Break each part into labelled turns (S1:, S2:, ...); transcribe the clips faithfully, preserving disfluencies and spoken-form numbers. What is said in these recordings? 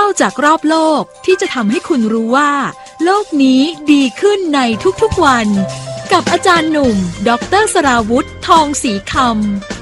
S1: จากรอบโลกที่จะทำให้คุณรู้ว่าโลกนี้ดีขึ้นในทุกๆวันกับอาจารย์หนุ่มดร.สราวุธทองศรีคำ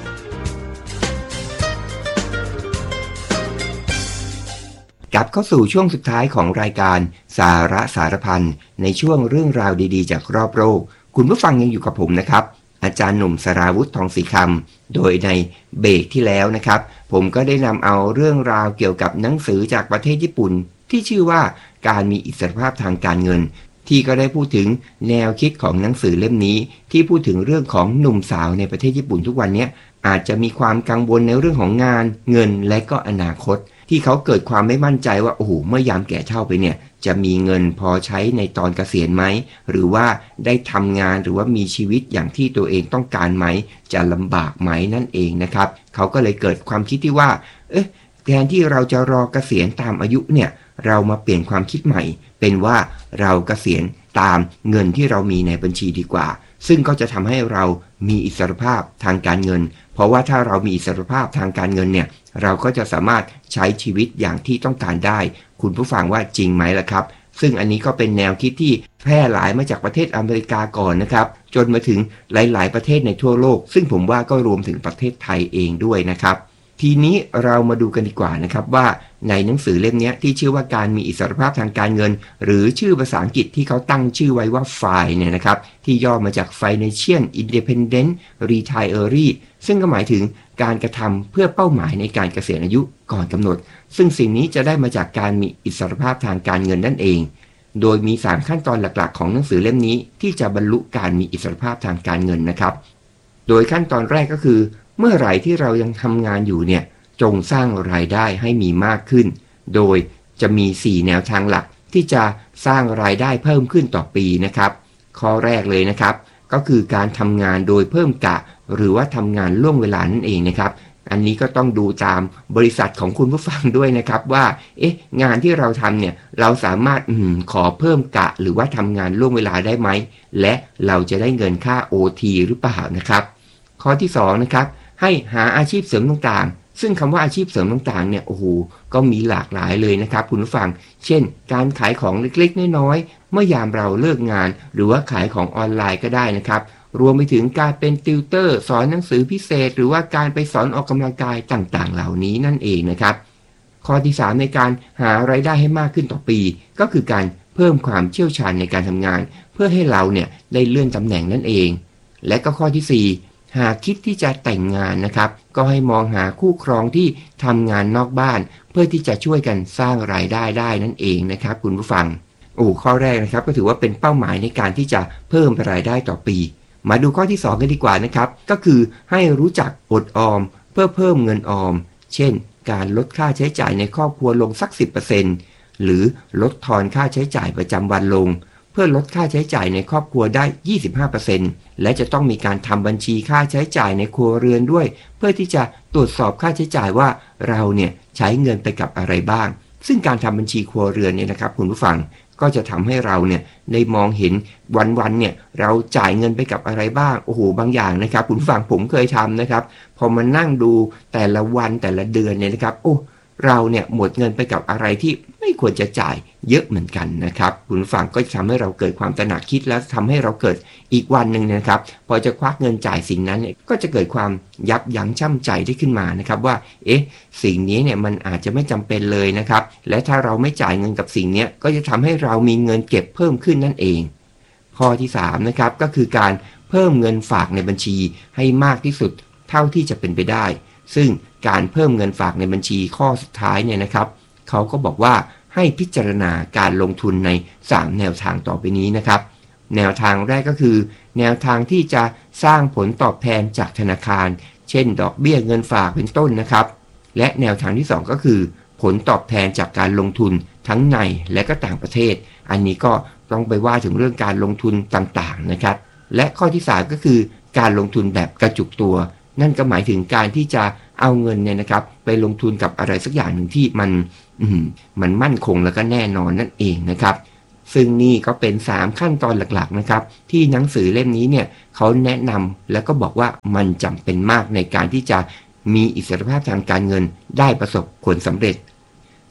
S2: กลับเข้าสู่ช่วงสุดท้ายของรายการสาระสารพันในช่วงเรื่องราวดีๆจากรอบโลกคุณผู้ฟังยังอยู่กับผมนะครับอาจารย์หนุ่มสราวุธทองศรีคำโดยในเบรกที่แล้วนะครับผมก็ได้นำเอาเรื่องราวเกี่ยวกับหนังสือจากประเทศญี่ปุ่นที่ชื่อว่าการมีอิสรภาพทางการเงินที่ก็ได้พูดถึงแนวคิดของหนังสือเล่มนี้ที่พูดถึงเรื่องของหนุ่มสาวในประเทศญี่ปุ่นทุกวันนี้อาจจะมีความกังวลในเรื่องของงานเงินและก็อนาคตที่เขาเกิดความไม่มั่นใจว่าโอ้โหเมื่อยามแก่เฒ่าไปเนี่ยจะมีเงินพอใช้ในตอนเกษียณไหมหรือว่าได้ทำงานหรือว่ามีชีวิตอย่างที่ตัวเองต้องการไหมจะลำบากไหมนั่นเองนะครับเขาก็เลยเกิดความคิดที่ว่าเอ๊ะแทนที่เราจะรอเกษียณตามอายุเนี่ยเรามาเปลี่ยนความคิดใหม่เป็นว่าเราเกษียณตามเงินที่เรามีในบัญชีดีกว่าซึ่งก็จะทำให้เรามีอิสรภาพทางการเงินเพราะว่าถ้าเรามีอิสรภาพทางการเงินเนี่ยเราก็จะสามารถใช้ชีวิตอย่างที่ต้องการได้คุณผู้ฟังว่าจริงไหมล่ะครับซึ่งอันนี้ก็เป็นแนวคิดที่แพร่หลายมาจากประเทศอเมริกาก่อนนะครับจนมาถึงหลายๆประเทศในทั่วโลกซึ่งผมว่าก็รวมถึงประเทศไทยเองด้วยนะครับทีนี้เรามาดูกันดีกว่านะครับว่าในหนังสือเล่มนี้ที่ชื่อว่าการมีอิสรภาพทางการเงินหรือชื่อภาษาอังกฤษที่เขาตั้งชื่อไว้ว่า เอฟ ไอ เนี่ยนะครับที่ย่อมาจาก Financial Independent Retiree ซึ่งก็หมายถึงการกระทำเพื่อเป้าหมายในการเกษียณอายุก่อนกำหนดซึ่งสิ่งนี้จะได้มาจากการมีอิสรภาพทางการเงินนั่นเองโดยมีสามขั้นตอนหลักๆของหนังสือเล่มนี้ที่จะบรรลุการมีอิสรภาพทางการเงินนะครับโดยขั้นตอนแรกก็คือเมื่อไหร่ที่เรายังทำงานอยู่เนี่ยจงสร้างรายได้ให้มีมากขึ้นโดยจะมีสี่แนวทางหลักที่จะสร้างรายได้เพิ่มขึ้นต่อปีนะครับข้อแรกเลยนะครับก็คือการทำงานโดยเพิ่มกะหรือว่าทำงานล่วงเวลานั่นเองนะครับอันนี้ก็ต้องดูตามบริษัทของคุณผู้ฟังด้วยนะครับว่าเอ๊ะงานที่เราทำเนี่ยเราสามารถอขอเพิ่มกะหรือว่าทำงานล่วงเวลาได้ไหมและเราจะได้เงินค่า โอ ที หรือเปล่านะครับข้อที่สองนะครับให้หาอาชีพเสริมต่างๆซึ่งคำว่าอาชีพเสริมต่างๆเนี่ยโอ้โหก็มีหลากหลายเลยนะครับคุณผู้ฟังเช่นการขายของเล็กๆน้อยๆเมื่อยามเราเลิกงานหรือว่าขายของออนไลน์ก็ได้นะครับรวมไปถึงการเป็นติวเตอร์สอนหนังสือพิเศษหรือว่าการไปสอนออกกำลังกายต่างๆเหล่านี้นั่นเองนะครับข้อที่สามในการหารายได้ให้มากขึ้นต่อปีก็คือการเพิ่มความเชี่ยวชาญในการทำงานเพื่อให้เราเนี่ยได้เลื่อนตำแหน่งนั่นเองและก็ข้อที่สี่หากคิดที่จะแต่งงานนะครับก็ให้มองหาคู่ครองที่ทำงานนอกบ้านเพื่อที่จะช่วยกันสร้างรายได้ได้นั่นเองนะครับคุณผู้ฟังโอ้ข้อแรกนะครับก็ถือว่าเป็นเป้าหมายในการที่จะเพิ่มรายได้ต่อปีมาดูข้อที่สองกันดีกว่านะครับก็คือให้รู้จักอดออมเพื่อเพิ่มเงินออมเช่นการลดค่าใช้จ่ายในครอบครัวลงสัก สิบเปอร์เซ็นต์ หรือลดทอนค่าใช้จ่ายประจำวันลงเพื่อลดค่าใช้จ่ายในครอบครัวได้ ยี่สิบห้าเปอร์เซ็นต์ และจะต้องมีการทำบัญชีค่าใช้จ่ายในครัวเรือนด้วยเพื่อที่จะตรวจสอบค่าใช้จ่ายว่าเราเนี่ยใช้เงินไปกับอะไรบ้างซึ่งการทำบัญชีครัวเรือนเนี่ยนะครับคุณผู้ฟังก็จะทำให้เราเนี่ยได้มองเห็นวันๆเนี่ยเราจ่ายเงินไปกับอะไรบ้างโอ้โหบางอย่างนะครับคุณผู้ฟังผมเคยทำนะครับพอมานั่งดูแต่ละวันแต่ละเดือนเนี่ยนะครับโอ้เราเนี่ยหมดเงินไปกับอะไรที่ไม่ควรจะจ่ายเยอะเหมือนกันนะครับคุณผู้ฟังก็จะทำให้เราเกิดความตระหนักคิดแล้วทำให้เราเกิดอีกวันหนึ่งนะครับพอจะควักเงินจ่ายสิ่งนั้นเนี่ยก็จะเกิดความยับยั้งชั่งใจได้ขึ้นมานะครับว่าเอ๊ะสิ่งนี้เนี่ยมันอาจจะไม่จำเป็นเลยนะครับและถ้าเราไม่จ่ายเงินกับสิ่งนี้ก็จะทำให้เรามีเงินเก็บเพิ่มขึ้นนั่นเองข้อที่สามนะครับก็คือการเพิ่มเงินฝากในบัญชีให้มากที่สุดเท่าที่จะเป็นไปได้ซึ่งการเพิ่มเงินฝากในบัญชีข้อสุดท้ายเนี่ยนะครับเขาก็บอกว่าให้พิจารณาการลงทุนในสามแนวทางต่อไปนี้นะครับแนวทางแรกก็คือแนวทางที่จะสร้างผลตอบแทนจากธนาคารเช่นดอกเบี้ยเงินฝากเป็นต้นนะครับและแนวทางที่สองก็คือผลตอบแทนจากการลงทุนทั้งในและก็ต่างประเทศอันนี้ก็ต้องไปว่าถึงเรื่องการลงทุนต่างๆนะครับและข้อที่สามก็คือการลงทุนแบบกระจุกตัวนั่นก็หมายถึงการที่จะเอาเงินเนี่ยนะครับไปลงทุนกับอะไรสักอย่างหนึ่งที่มันมันมั่นคงแล้วก็แน่นอนนั่นเองนะครับซึ่งนี่ก็เป็นสามขั้นตอนหลักๆนะครับที่หนังสือเล่มนี้เนี่ยเขาแนะนำแล้วก็บอกว่ามันจำเป็นมากในการที่จะมีอิสรภาพทางการเงินได้ประสบผลสำเร็จ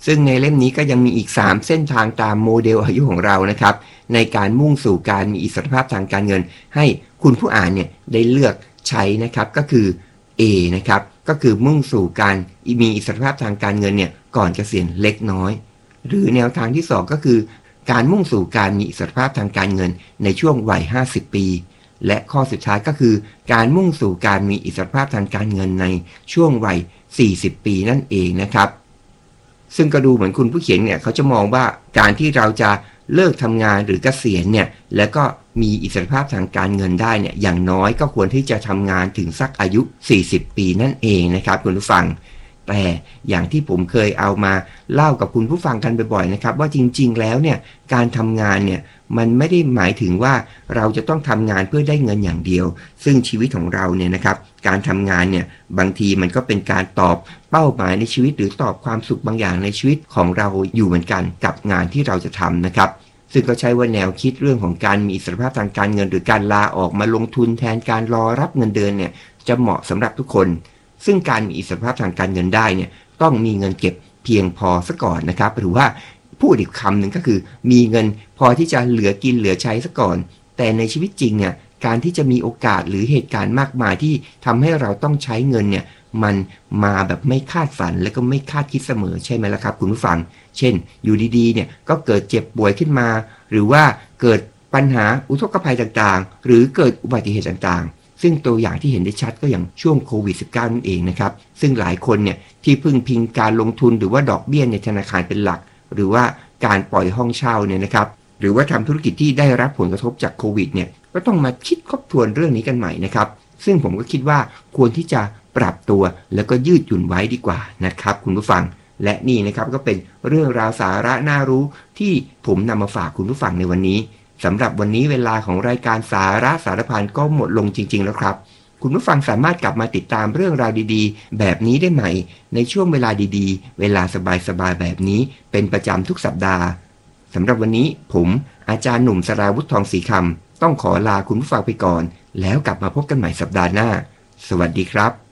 S2: ซึ่งในเล่มนี้ก็ยังมีอีกสามเส้นทางตามโมเดลอายุของเรานะครับในการมุ่งสู่การมีอิสรภาพทางการเงินให้คุณผู้อ่านเนี่ยได้เลือกใช้นะครับก็คือ A นะครับก็คือมุ่งสู่การมีอิสรภาพทางการเงินเนี่ยก่อนเกษียณเล็กน้อยหรือแนวทางที่สองก็คือการมุ่งสู่การมีอิสรภาพทางการเงินในช่วงวัยห้าสิบปีและข้อสุดท้ายก็คือการมุ่งสู่การมีอิสรภาพทางการเงินในช่วงวัยสี่สิบปีนั่นเองนะครับซึ่งก็ดูเหมือนคุณผู้เขียนเนี่ยเขาจะมองว่าการที่เราจะเลิกทำงานหรือเกษียณเนี่ยแล้วก็มีอิสรภาพทางการเงินได้เนี่ยอย่างน้อยก็ควรที่จะทำงานถึงสักอายุสี่สิบปีนั่นเองนะครับคุณผู้ฟังแต่อย่างที่ผมเคยเอามาเล่ากับคุณผู้ฟังกันบ่อยๆนะครับว่าจริงๆแล้วเนี่ยการทำงานเนี่ยมันไม่ได้หมายถึงว่าเราจะต้องทำงานเพื่อได้เงินอย่างเดียวซึ่งชีวิตของเราเนี่ยนะครับการทำงานเนี่ยบางทีมันก็เป็นการตอบเป้าหมายในชีวิตหรือตอบความสุขบางอย่างในชีวิตของเราอยู่เหมือนกันกับงานที่เราจะทำนะครับซึ่งก็ใช้ว่าแนวคิดเรื่องของการมีอิสรภาพทางการเงินหรือการลาออกมาลงทุนแทนการรอรับเงินเดือนเนี่ยจะเหมาะสำหรับทุกคนซึ่งการมีอิสรภาพทางการเงินได้เนี่ยต้องมีเงินเก็บเพียงพอซะก่อนนะครับหรือว่าพูดอีกคำหนึ่งก็คือมีเงินพอที่จะเหลือกินเหลือใช้ซะก่อนแต่ในชีวิตจริงเนี่ยการที่จะมีโอกาสหรือเหตุการณ์มากมายที่ทำให้เราต้องใช้เงินเนี่ยมันมาแบบไม่คาดฝันและก็ไม่คาดคิดเสมอใช่ไหมล่ะครับคุณผู้ฟังเช่นอยู่ดีๆเนี่ยก็เกิดเจ็บป่วยขึ้นมาหรือว่าเกิดปัญหาอุทกภัยต่างๆหรือเกิดอุบัติเหตุต่างๆซึ่งตัวอย่างที่เห็นได้ชัดก็อย่างช่วงโควิด สิบเก้า นั่นเองนะครับซึ่งหลายคนเนี่ยที่พึ่งพิงการลงทุนหรือว่าดอกเบี้ยในธนาคารเป็นหลักหรือว่าการปล่อยห้องเช่าเนี่ยนะครับหรือว่าทำธุรกิจที่ได้รับผลกระทบจากโควิดเนี่ยก็ต้องมาคิดทบทวนเรื่องนี้กันใหม่นะครับซึ่งผมก็คิดว่าควรที่จะปรับตัวแล้วก็ยืดหยุ่นไว้ดีกว่านะครับคุณผู้ฟังและนี่นะครับก็เป็นเรื่องราวสาระน่ารู้ที่ผมนำมาฝากคุณผู้ฟังในวันนี้สำหรับวันนี้เวลาของรายการสาระสารพันก็หมดลงจริงๆแล้วครับคุณผู้ฟังสามารถกลับมาติดตามเรื่องราวดีๆแบบนี้ได้ใหม่ในช่วงเวลาดีๆเวลาสบายๆแบบนี้เป็นประจำทุกสัปดาห์สำหรับวันนี้ผมอาจารย์หนุ่มสราวุธทองศรีคำต้องขอลาคุณผู้ฟังไปก่อนแล้วกลับมาพบกันใหม่สัปดาห์หน้าสวัสดีครับ